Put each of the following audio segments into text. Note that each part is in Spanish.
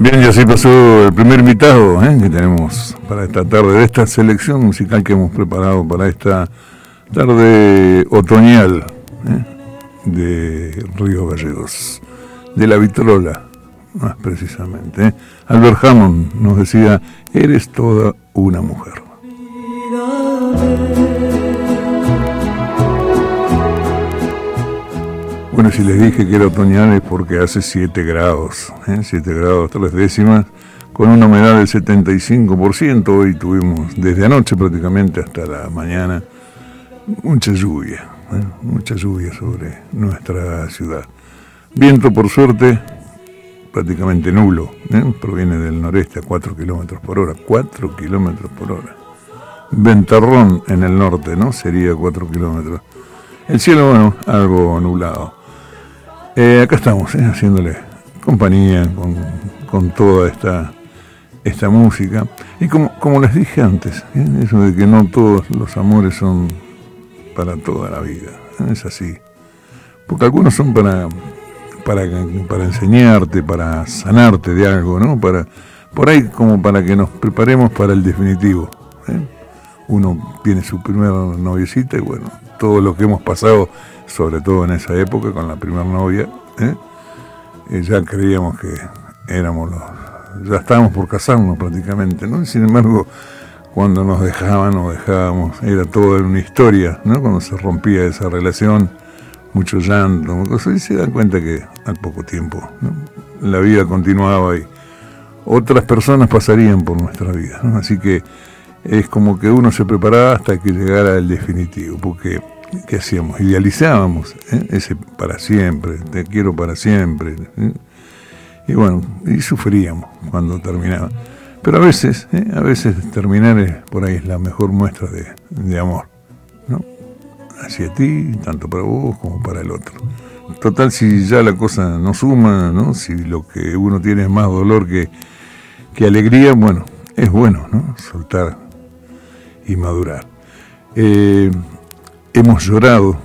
Bien, y así pasó el primer invitado que tenemos para esta tarde, de esta selección musical que hemos preparado para esta tarde otoñal de Río Gallegos, de la Vitrola, más precisamente. Albert Hammond nos decía: eres toda una mujer. Bueno, si les dije que era otoñal es porque hace 7 grados, 7 grados 3 décimas, con una humedad del 75%. Hoy tuvimos desde anoche prácticamente hasta la mañana mucha lluvia sobre nuestra ciudad. Viento, por suerte, prácticamente nulo, proviene del noreste a 4 kilómetros por hora, 4 kilómetros por hora. Ventarrón en el norte, ¿no? Sería 4 kilómetros. El cielo, bueno, algo nublado. Acá estamos, haciéndole compañía con toda esta música. Y como les dije antes, eso de que no todos los amores son para toda la vida, es así. Porque algunos son para enseñarte, para sanarte de algo, ¿no? Por ahí como para que nos preparemos para el definitivo. Uno tiene su primera noviecita y bueno, todo lo que hemos pasado, sobre todo en esa época con la primera novia, ya creíamos que ya estábamos por casarnos prácticamente, ¿no? Sin embargo, cuando nos dejábamos, era toda una historia, ¿no? Cuando se rompía esa relación, mucho llanto, y se dan cuenta que al poco tiempo, ¿no? La vida continuaba y otras personas pasarían por nuestra vida, ¿no? Así que es como que uno se preparaba hasta que llegara el definitivo, porque ¿qué hacíamos? Idealizábamos ese para siempre, te quiero para siempre, y bueno, y sufríamos cuando terminaba. Pero a veces terminar por ahí es la mejor muestra de amor, ¿no? Hacia ti, tanto para vos como para el otro. Total, si ya la cosa no suma, ¿no? Si lo que uno tiene es más dolor que alegría, bueno, es bueno, ¿no? Soltar y madurar. Hemos llorado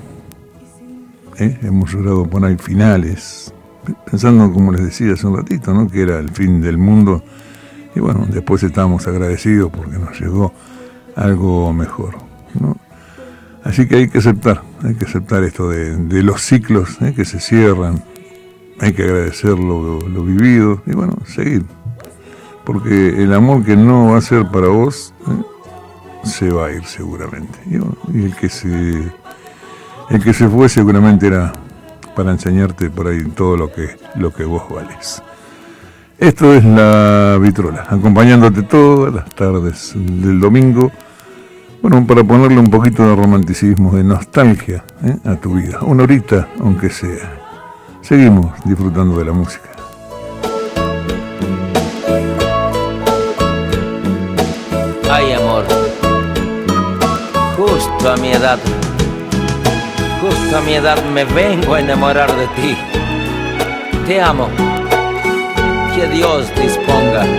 por ahí finales, pensando, como les decía hace un ratito, ¿no? Que era el fin del mundo, y bueno, después estábamos agradecidos porque nos llegó algo mejor, ¿no? Así que hay que aceptar esto de los ciclos que se cierran, hay que agradecer lo vivido y bueno, seguir, porque el amor que no va a ser para vos se va a ir seguramente, y el que se fue seguramente era para enseñarte por ahí todo lo que vos vales. Esto es la Vitrola, acompañándote todas las tardes del domingo, bueno, para ponerle un poquito de romanticismo, de nostalgia a tu vida, una horita aunque sea. Seguimos disfrutando de la música. Ay, amor, justo a mi edad me vengo a enamorar de ti. Te amo, que Dios disponga